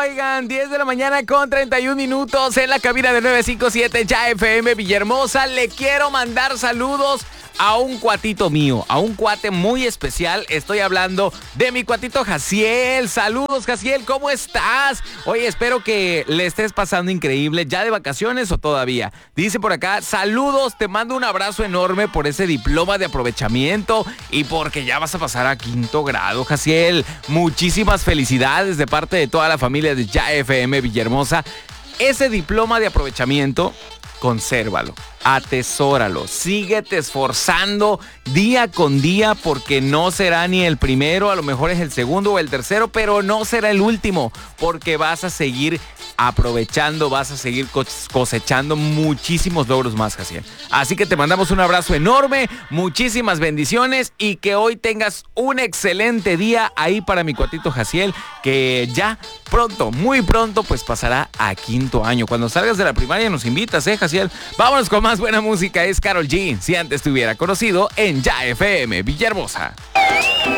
Oigan, 10 de la mañana con 31 minutos en la cabina de 957 Ya FM Villahermosa. Le quiero mandar saludos a un cuatito mío, a un cuate muy especial. Estoy hablando de mi cuatito Jaciel. Saludos, Jaciel, ¿cómo estás? Oye, espero que le estés pasando increíble. ¿Ya de vacaciones o todavía? Dice por acá, saludos, te mando un abrazo enorme por ese diploma de aprovechamiento y porque ya vas a pasar a 5º grado, Jaciel. Muchísimas felicidades de parte de toda la familia de Ya FM Villahermosa. Ese diploma de aprovechamiento, consérvalo, atesóralo, síguete esforzando día con día porque no será ni el primero, a lo mejor es el segundo o el tercero, pero no será el último porque vas a seguir aprovechando, vas a seguir cosechando muchísimos logros más, Jaciel. Así que te mandamos un abrazo enorme, muchísimas bendiciones y que hoy tengas un excelente día ahí para mi cuatito Jaciel, que ya pronto, muy pronto, pues pasará a 5º año. Cuando salgas de la primaria nos invitas, Jaciel. Vámonos con más buena música, es Karol G, si antes te hubiera conocido en Ya FM Villahermosa.